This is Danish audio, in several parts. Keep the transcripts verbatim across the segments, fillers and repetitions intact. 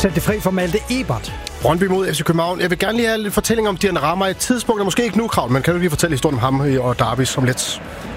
Sæt det fri for Malte Ebert. Brøndby mod F C København. Jeg vil gerne lige have lidt fortælling om Dian Rama. Et tidspunkt er måske ikke nu, Kravl, men kan du lige fortælle historien om ham og Darby om lidt?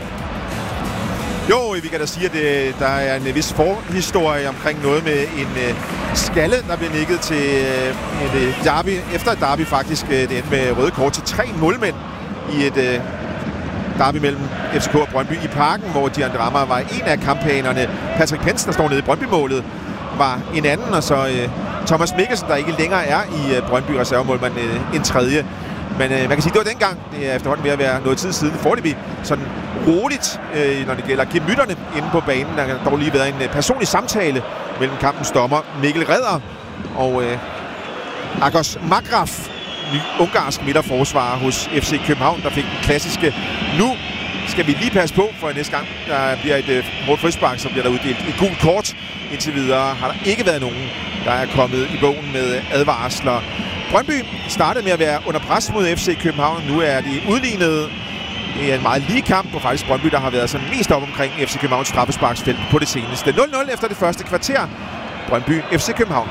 Jo, vi kan da sige, at det, der er en vis forhistorie omkring noget med en uh, skalle, der blev nikket til uh, et uh, derby. Efter et derby faktisk, uh, det endte med røde kort til tre målmænd i et uh, derby mellem F C K og Brøndby i Parken, hvor Dian Rama var en af kampagnererne. Patrick Pensen, der står nede i Brøndby-målet, var en anden, og så uh, Thomas Mikkelsen, der ikke længere er i uh, Brøndby reservemålmand, uh, en tredje. Men øh, man kan sige, det var dengang, det er efterhånden ved at være noget tid siden, foreløbig sådan roligt, øh, når det gælder gemytterne inde på banen. Der har dog lige været en øh, personlig samtale mellem kampens dommer Mikkel Redder og øh, Agos Magraf, ny ungarsk midterforsvarer hos F C København, der fik den klassiske. Nu skal vi lige passe på, for næste gang der bliver et øh, hårdt frispark, så bliver der uddelt et gult kort. Indtil videre har der ikke været nogen, der er kommet i bogen med advarsler. Brøndby startede med at være under pres mod F C København. Nu er de udlignet. Det er en meget lige kamp, og faktisk Brøndby, der har været sådan mest op omkring F C Københavns straffesparksfelt på det seneste. nul nul efter det første kvarter. Brøndby F C København.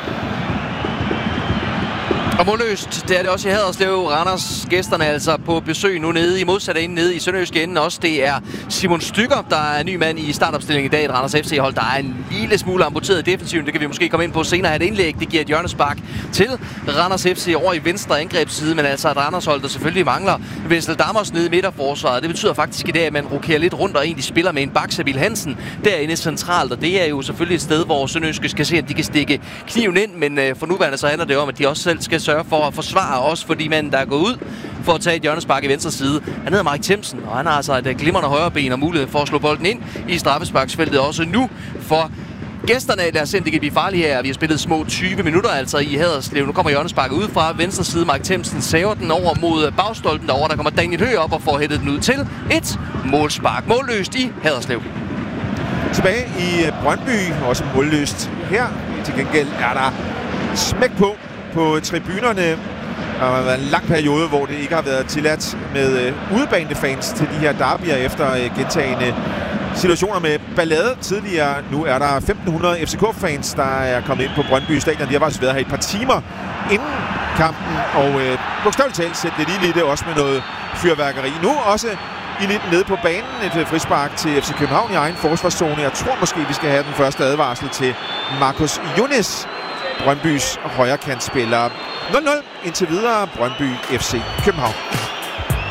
Og målløst, det er det også i Haderslev. Randers gæsterne altså på besøg nu nede i modsatte ende, nede i Sønderjyske ende også. Det er Simon Stygger, der er ny mand i startopstillingen i dag. Et Randers F C-hold, der er en lille smule amputeret i defensiven. Det kan vi måske komme ind på senere. Et indlæg, det giver et hjørnespark til Randers F C over i venstre angrebsside. Men altså et Randers-hold, der selvfølgelig mangler Vensel Dammers nede i midterforsvaret. Det betyder faktisk i dag, at man rokerer lidt rundt og egentlig spiller med en bak, Sabil Hansen derinde centralt. Og det er jo selvfølgelig et sted, hvor Sønderjyske skal se, at de kan stikke kniven ind. Men øh, for nuværende så handler det om, at de også selv skal sørge for at forsvare os for de mænd, der er gået ud for at tage et hjørnespark i venstre side. Han hedder Mark Themsen, og han har altså et glimrende højre ben og mulighed for at slå bolden ind i straffesparksfeltet også nu for gæsterne. Lad os se, det kan blive farligt her. Vi har spillet små tyve minutter altså i Haderslev. Nu kommer hjørnesparket ud fra venstre side. Mark Themsen saver den over mod bagstolpen derovre. Der kommer Daniel Høgh op og får hættet den ud til et målspark. Målløst i Haderslev. Tilbage i Brøndby, også målløst her. Til gengæld er der smæk på på tribunerne. Der har været en lang periode, hvor det ikke har været tilladt med øh, udebanefans til de her derbyer efter øh, gentagende situationer med ballade tidligere. Nu er der femten hundrede F C K-fans, der er kommet ind på Brøndby Stadion. De har faktisk været her et par timer inden kampen, og øh, bogstaveligt talt sætte det lige lidt også med noget fyrværkeri. Nu også i lidt nede på banen et frispark til F C København i egen forsvarszone. Jeg tror måske, vi skal have den første advarsel til Marcus Younes, Brøndbys højrekantspiller. nul nul indtil videre, Brøndby F C København.